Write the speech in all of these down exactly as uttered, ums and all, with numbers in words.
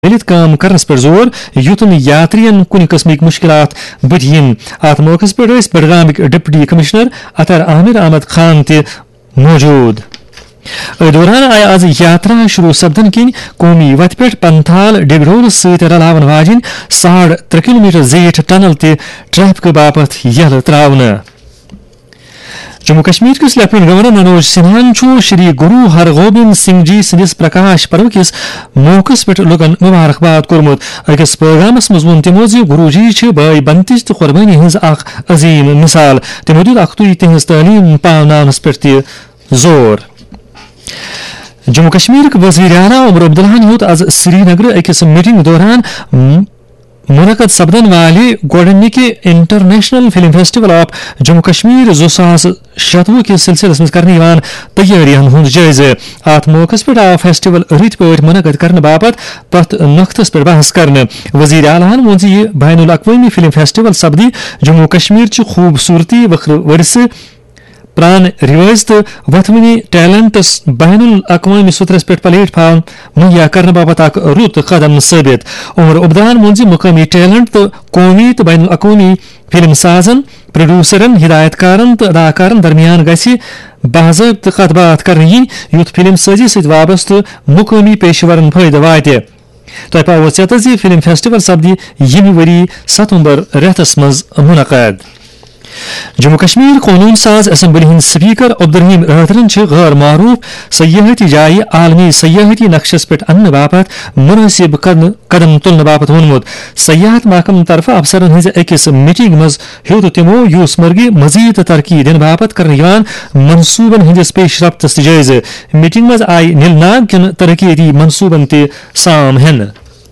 ملت کام کرنس پر زور یوتن یاترین کن قسمک مشکلات بد ین ات موقع پہ بڈگامک ڈپٹی کمشنر اطہر عامر احمد خان تہ موجود. دوران آئی آز یاترا شروع سپدن کن قومی وتہ پہ پنتھال ڈگرول ست رلاون واجن ساڑ ترے کلو میٹر زیٹھ ٹنل تہ ٹریفک باپت یل تراؤن. جموں کشمیر کس لیفٹنٹ گورنر منوج سنہان شری گرو ہرگوبند سنگھ جی سندس پرکاش پرو کس موقع پہ لوکن مبارکباد کورمت. اکس پیغامس مز وون تمو زِ گرو جی بائی بنتج تو قربانی ہز اخ عظیم مثال. تمو دیت اختوی تہذ تعلیم پاوناونس پہ تہ زور. جموں کشمیر وزیر اعلیٰ عمر عبداللہ ہوت آز سری نگر اکس میٹنگ دوران منعقد سپدن والے گوڈنکہ international film festival of Jammu Kashmir زٕ ساس شتوہ کس سلسلس مز کرنے یوان تیاریاں ہند جائزہ. ات موقع پہ آو فیسٹول رت پہ منعقد کرنے باپت تر نقطس پہ بحث کرنے. وزیر اعلیٰ وون زِ یہ بین الاقوامی فلم فیسٹول سپدی جموں کشمیر چہ خوبصورتی وکھر ورثہ پران رواج تو وتھونی ٹیلنٹس بین الاقوامی سترس پہ پلیٹ فارم مہیا کرنے باپت اخ رت قدم ثابت. عمر عبداللہ وون زِ مقامی ٹیلنٹ تو قومی تو بین الاقوامی فلم سازن پروڈیوسرن ہدایت کارن تو اداکارن درمیان گژھِ باضابطہ کتھ باتھ کرنے ین یُتھ فلم سازی ست وابستہ مقامی پیشورن فائدہ واتہ. تۄہہِ پاوو ژےٚ زِ فلم فیسٹول سپدی ییٚمہِ ؤری ستمبر رٮ۪تس منٛز منعقد. جموں کشمیر قونون ساز اسمبلی ہند سپیکر عبدالرحیم راترن غیر معروف سیاحتی جائیں عالمی سیاحتی نقشس پہ انہ باپت مناسب قدم تلنے باپت وونمت. سیاحت محکمہ طرف افسرن ہز اکس میٹنگ مز ہیوت تمو یوس مرگی مزید ترقی دن باپت کرنے یوان منصوبن ہندس پیش رفتس جائزہ. میٹنگ مز آئی نیل ناگ کن ترقیتی منصوبن تہ سام ہن.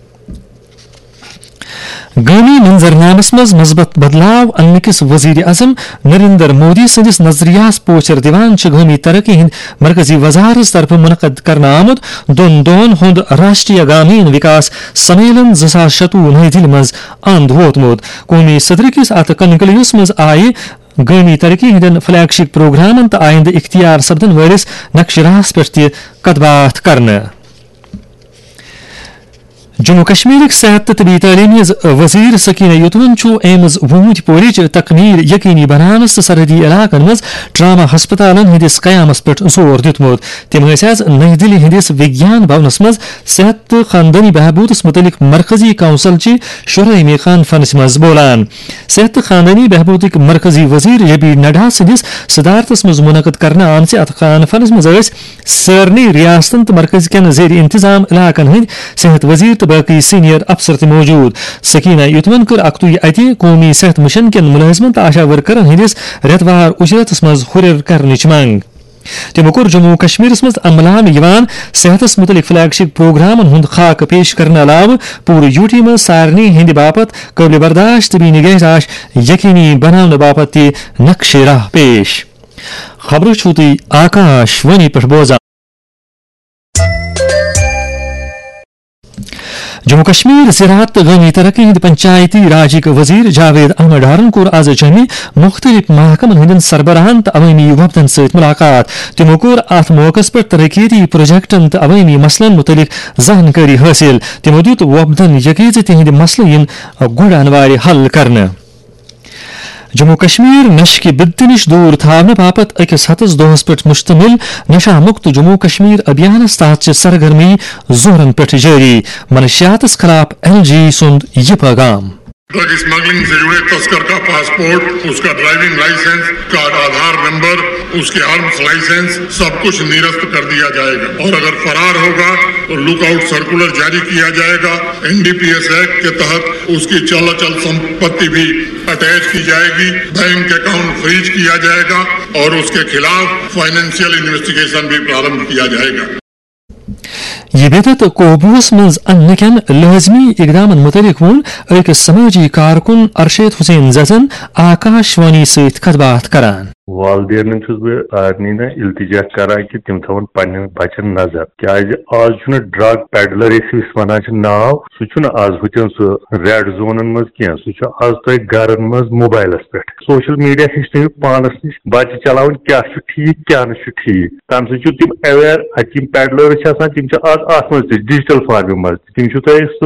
گامی منظرنامس مز مثبت بدلاو انکس وزیر اعظم نریندر مودی سندس نظریاس پوچر دیوان گامی ترقی ہند مرکزی وزارت طرف منعقد کرنا آمد دون دون ہند راشٹریہ گامین وکاس سمیلن زٕ ساس شتوہ نئی دہلی مز اند ووتمت. قومی صدر کس ات کنکلیوس مز آئی گامی ترقی ہندین فلیگ شپ پروگرامن تو آئندہ اختیار سپدن ولس نقش راہس پہ تہ کتھ باتھ کرنا. جموں کشمیر صحت تو طبی تعلیمی وزیر سکینہ یوتون ایمز وومت پورچ تکمیل یقینی بنانس تو سرحدی علاقن مز ٹراما ہسپتالن ہندس قیامس پہ زور دتمت. تم آز نئی دہلی ہندس وگیان بھونس مز صحت تو خاندانی بہبودس متعلق مرکزی کونسل چہ شرائمی کانفرنس مز بولان. صحت تو خاندانی بہبودک مرکزی وزیر جے پی نڈا سندس صدارتس مز منعقد کرنا آمژ ات کانفرنس مز سارنی ریاستن تو مرکز کن زیر انتظام علاقن ہند صحت وزیر تو باقی سینئر افسر تہ موجود. سکینہ یوتون کر اختوی اتہ قومی صحت مشن کن ملازمن تو آشا ورکرن ہندس ریتوار اجرتس مز ہرر کرنچ منگ. تمو کور جموں کشمیر مز عملان یوان صحتس متعلق فلیگ شپ پروگرامن ہند خاک پیش کرنے علاوہ پور یو ٹی مز سارنی ہند باپت قابل برداشت طبی نگہداشت یقینی بنانے باپت تہ نقش راہ پیش. خبر چھو تھی آکاش وانی پہ بوزان. جموں کشمیر زراعت گامی ترقی ہند پنچایتی راجک وزیر جاوید احمد ڈارن کور آز جمع مختلف محکمن ہندن سربراہن تو عوامی وفدن ست ملاقات. تمو کور ات موقع پہ ترقیتی پروجیکٹن تو عوامی مسلن متعلق زانکاری حاصل. تمو دیت وفدن یقین زِ تہند مسلہ ین گۄڈن وارِ حل کرنے. جموں کشمیر نشہ کہ بد نش دور تھاونہ باپت اکس ہتس دہس پہ مشتمل نشہ مکت جموں کشمیر ابھیانس تحت سرگرمی زورن پہ جاری. منشیاتس خلاف ایل جی سند یہ پیغام. ڈرگ اسمگلنگ سے جڑے تسکر کا پاسپورٹ، اس کا ڈرائیونگ لائسنس کا آدھار نمبر، اس کے آرمز لائسنس سب کچھ نرست کر دیا جائے گا، اور اگر فرار ہوگا تو لک آؤٹ سرکولر جاری کیا جائے گا. N D P S act کے تحت اس کی چل اچل سمپتی بھی اٹیچ کی جائے گی، بینک اکاؤنٹ فریج کیا جائے گا، اور اس کے خلاف فائنینشیل انویسٹیگیشن بھی پرارمبھ کیا جائے گا. یہ بدت قوبوس مز ان کن لازمی اقدام متعلق ون ایک سماجی کارکن ارشید حسین ززن آکاش وانی ست کت بات کران. والدین چھس بہ سارنی نا التجا کران کہ تم تھون پنن بچن نظر کیاز آز چھن ڈرگ پیڈلر اس ونان ناو سہ چھن آز ہوتن سہ ریڈ زونن مز کی سہ چھ آز تہ گرن مز موبائلس پہ سوشل میڈیا ہچن پانس نش بچہ چلاون کیا چھ ٹھیک کیا نہ ٹھیک تم سہ تم اویر تم پیڈلر آسان تم آز ات مز ڈیجیٹل فارم مز تم